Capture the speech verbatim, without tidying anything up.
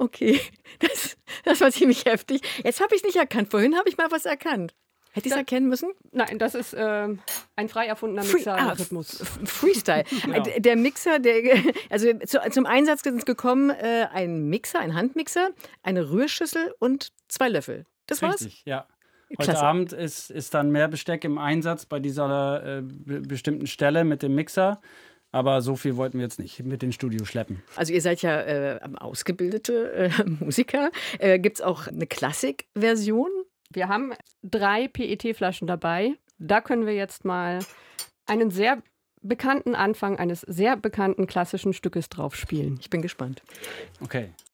Okay, das, das war ziemlich heftig. Jetzt habe ich es nicht erkannt. Vorhin habe ich mal was erkannt. Hätte ich es erkennen müssen? Nein, das ist äh, ein frei erfundener Free, ah, Mixer-Rhythmus. F- Freestyle. Ja. D- Der Mixer, der, also zu, zum Einsatz ist gekommen äh, ein Mixer, ein Handmixer, eine Rührschüssel und zwei Löffel. Das war's? Richtig, ja. Heute Klasse. Abend ist, ist dann mehr Besteck im Einsatz bei dieser äh, be- bestimmten Stelle mit dem Mixer. Aber so viel wollten wir jetzt nicht mit ins Studio schleppen. Also ihr seid ja äh, ausgebildete äh, Musiker. Äh, Gibt es auch eine Klassik-Version? Wir haben drei P E T-Flaschen dabei. Da können wir jetzt mal einen sehr bekannten Anfang eines sehr bekannten klassischen Stückes drauf spielen. Ich bin gespannt. Okay.